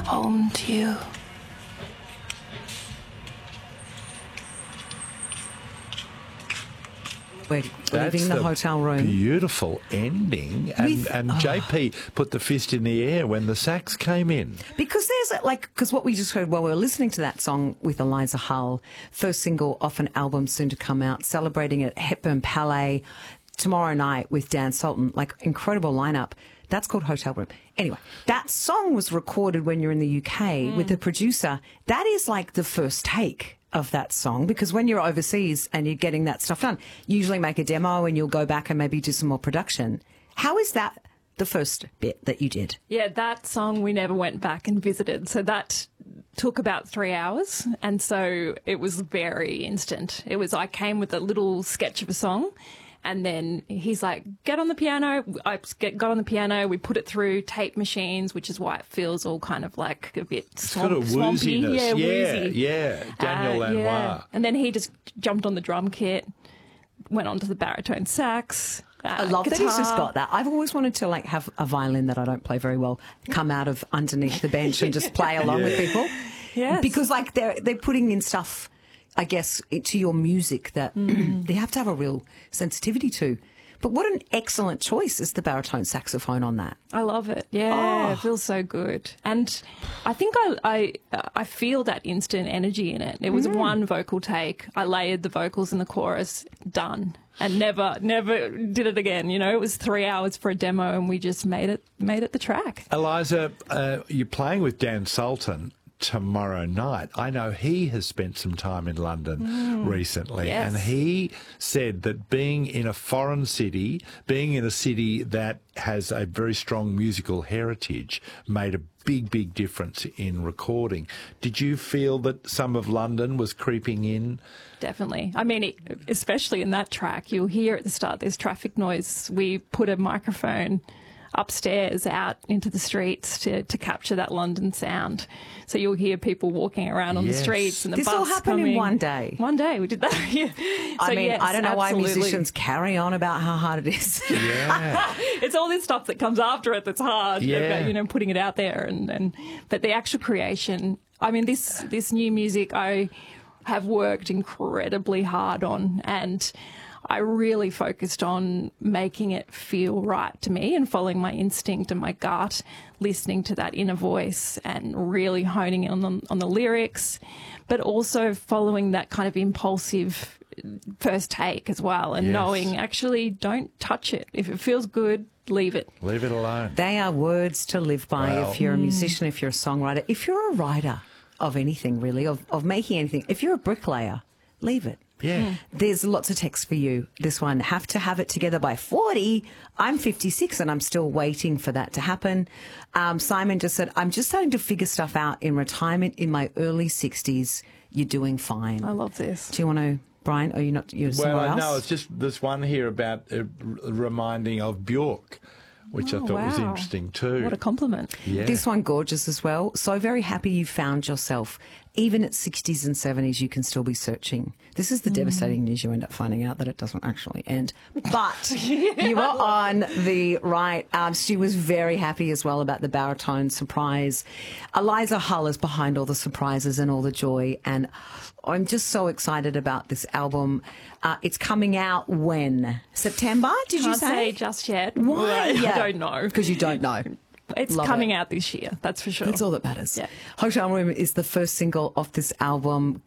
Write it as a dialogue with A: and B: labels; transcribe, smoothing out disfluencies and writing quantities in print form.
A: home to you.
B: We're leaving the hotel room.
C: Beautiful ending. And JP put the fist in the air when the sax came in.
B: Because because what we just heard while we were listening to that song with Eliza Hull, first single off an album soon to come out, celebrating at Hepburn Palais tomorrow night with Dan Sultan, like incredible lineup. That's called Hotel Room. Anyway, that song was recorded when you're in the UK with the producer. That is like the first take of that song, because when you're overseas and you're getting that stuff done, you usually make a demo and you'll go back and maybe do some more production. How is that the first bit that you did?
D: Yeah, that song we never went back and visited. So that took about 3 hours. And so it was very instant. I came with a little sketch of a song. And then he's like, get on the piano. I got on the piano. We put it through tape machines, which is why it feels all kind of like a bit swampy.
C: Wooziness.
D: Yeah, woozy.
C: Yeah. Daniel Lanois.
D: Yeah. And then he just jumped on the drum kit, went on to the baritone sax.
B: I love that he's just got that. I've always wanted to have a violin that I don't play very well come out of underneath the bench and just play along with people.
D: Yes.
B: Because they're putting in stuff, I guess, to your music that they have to have a real sensitivity to. But what an excellent choice is the baritone saxophone on that.
D: I love it. Yeah, it feels so good. And I think I feel that instant energy in it. It was one vocal take. I layered the vocals in the chorus, done. And never did it again. It was 3 hours for a demo and we just made it the track.
C: Eliza, you're playing with Dan Sultan tomorrow night. I know he has spent some time in London recently,
D: yes.
C: and he said that being in a foreign city, being in a city that has a very strong musical heritage, made a big difference in recording. Did you feel that some of London was creeping in?
D: Definitely. I mean, especially in that track, you'll hear at the start there's traffic noise. We put a microphone upstairs out into the streets to capture that London sound. So you'll hear people walking around on the streets and the
B: this
D: bus
B: all happened
D: coming.
B: in one day.
D: One day we did that. Yeah.
B: I mean,
D: yes,
B: I don't know
D: absolutely.
B: why musicians carry on about how hard it is.
C: Yeah.
D: It's all this stuff that comes after it that's hard.
C: Yeah.
D: About, putting it out there but the actual creation. I mean, this new music I have worked incredibly hard on, and I really focused on making it feel right to me and following my instinct and my gut, listening to that inner voice and really honing in on the lyrics, but also following that kind of impulsive first take as well, and knowing actually don't touch it. If it feels good, leave it.
C: Leave it alone.
B: They are words to live by if you're a musician, if you're a songwriter, if you're a writer of anything really, of making anything. If you're a bricklayer, leave it.
C: Yeah.
B: There's lots of text for you. This one, have to have it together by 40. I'm 56 and I'm still waiting for that to happen. Simon just said, I'm just starting to figure stuff out in retirement in my early 60s. You're doing fine.
D: I love this.
B: Do you want to, Brian, or you're somewhere else?
C: No, it's just this one here about reminding of Bjork, which I thought was interesting too.
D: What a compliment.
C: Yeah.
B: This one gorgeous as well. So very happy you found yourself. Even at 60s and 70s, you can still be searching. This is the devastating news. You end up finding out that it doesn't actually end. But you were on the right. Stu was very happy as well about the baritone surprise. Eliza Hull is behind all the surprises and all the joy. And I'm just so excited about this album. It's coming out when? September, did you
D: Can't
B: say?
D: say just yet.
B: Why?
D: I don't know.
B: Because you don't know.
D: It's
B: Love
D: coming
B: it.
D: out this year, that's for sure.
B: That's all that matters.
D: Yeah.
B: Hotel Room is the first single off this album.